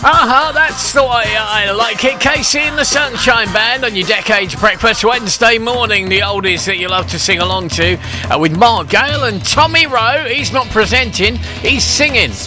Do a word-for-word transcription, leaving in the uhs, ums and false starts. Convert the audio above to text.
Uh-huh, that's the way I like it. Casey and the Sunshine Band on your Decades Breakfast Wednesday morning. The oldies that you love to sing along to uh, with Mark Gale and Tommy Rowe. He's not presenting, he's singing.